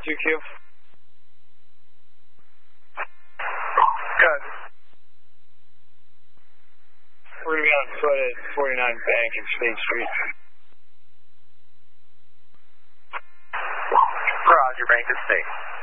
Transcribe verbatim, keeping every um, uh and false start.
two Q. Good. We're going to be on foot at forty-nine Bank and State Street. Roger, Bank and State.